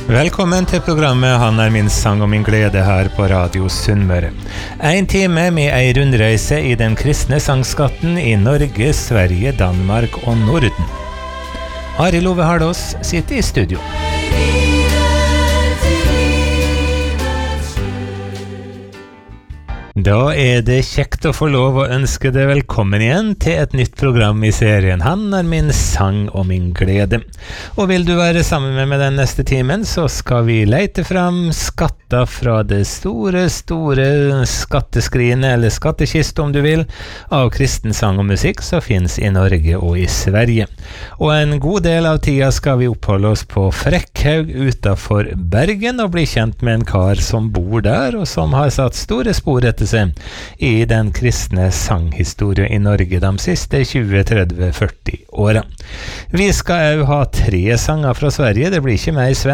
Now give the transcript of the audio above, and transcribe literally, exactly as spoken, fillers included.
Velkommen til programmet Han er min sang og min glede her på Radio Sunnmøre. En time med ei rundreise i den kristne sangskatten i Norge, Sverige, Danmark og Norden. Arild Ove Hardås sitter i studio. Da er det kjekt å få lov å ønske deg velkommen igjen til et nytt program i serien Han er min sang og min glede. Og vil du være sammen med meg den neste timen, så skal vi leite fram skatter fra det store, store skatteskrinet, eller skattekist om du vil, av kristen sang og musikk som finnes i Norge og i Sverige. Og en god del av tida skal vi oppholde oss på Frekkhaug utenfor Bergen og bli kjent med en kar som bor der, og som har satt store spor etter seg i den kristne sanghistorie i Norge de siste tjue, tretti, førti åra. Vi skal jo ha tre sanger fra Sverige, det blir ikke mer svensk.